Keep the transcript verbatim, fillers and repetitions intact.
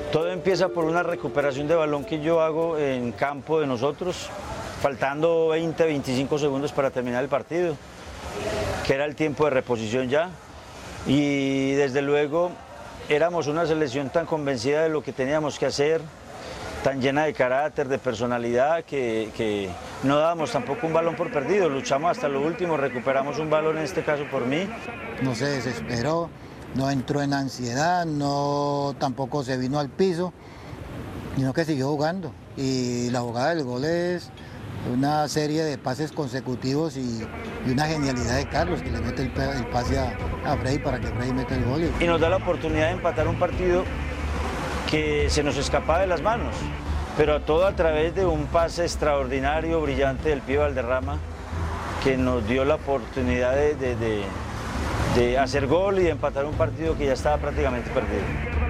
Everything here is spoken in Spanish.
Todo empieza por una recuperación de balón que yo hago en campo de nosotros, faltando veinte, veinticinco segundos para terminar el partido, que era el tiempo de reposición ya. Y desde luego éramos una selección tan convencida de lo que teníamos que hacer, tan llena de carácter, de personalidad, que, que no dábamos tampoco un balón por perdido, luchamos hasta lo último, recuperamos un balón, en este caso por mí. No se desesperó, no entró en ansiedad, no, tampoco se vino al piso, sino que siguió jugando. Y la jugada del gol es una serie de pases consecutivos y, y una genialidad de Carlos, que le mete el, el pase a, a Freddy para que Freddy meta el gol. Y nos da la oportunidad de empatar un partido que se nos escapaba de las manos, pero todo a través de un pase extraordinario, brillante del pibe Valderrama, que nos dio la oportunidad de, de, de, de hacer gol y de empatar un partido que ya estaba prácticamente perdido.